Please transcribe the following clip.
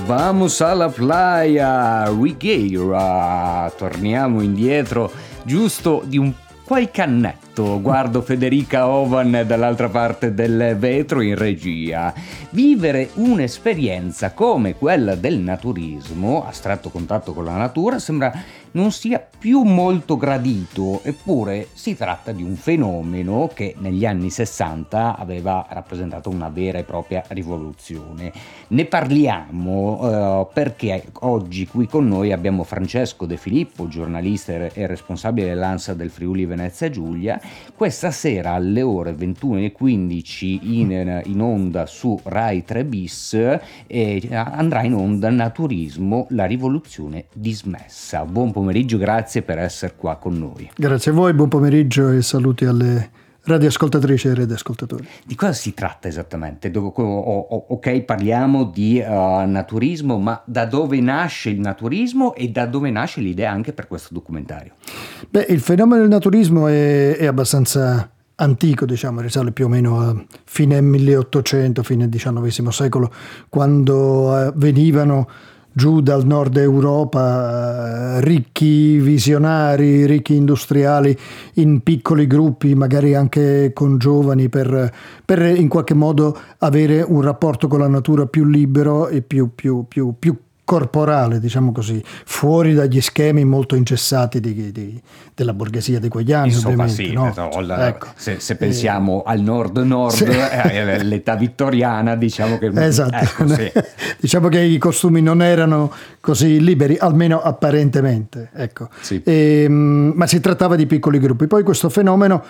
Vamos alla playa, Righeira. Torniamo indietro giusto di un qualche annetto. Guardo Federica Ovan dall'altra parte del vetro in regia. Vivere un'esperienza come quella del naturismo, a stretto contatto con la natura, sembra non sia più molto gradito, eppure si tratta di un fenomeno che negli anni 60 aveva rappresentato una vera e propria rivoluzione. Ne parliamo perché oggi qui con noi abbiamo Francesco De Filippo, giornalista e responsabile dell'ANSA del Friuli Venezia Giulia. Questa sera alle ore 21:15 in onda su Rai 3 bis andrà in onda Naturismo, la rivoluzione dismessa. Buon pomeriggio, grazie per essere qua con noi. Grazie a voi, buon pomeriggio e saluti alle radioascoltatrici e radioascoltatori. Di cosa si tratta esattamente? Ok, parliamo di naturismo, ma da dove nasce il naturismo e da dove nasce l'idea anche per questo documentario? Beh, il fenomeno del naturismo è abbastanza antico, diciamo, risale più o meno a fine 1800, fine XIX secolo, quando venivano giù dal nord Europa ricchi visionari, ricchi industriali in piccoli gruppi, magari anche con giovani, per in qualche modo avere un rapporto con la natura più libero e più corporale, diciamo così, fuori dagli schemi molto ingessati della borghesia di quegli anni. Insomma, ovviamente, sì, no? ecco. Se pensiamo al nord-nord, sì. L'età vittoriana, diciamo che esatto. Ecco, sì. Diciamo che i costumi non erano così liberi, almeno apparentemente, ecco. Sì. Ma si trattava di piccoli gruppi. Poi questo fenomeno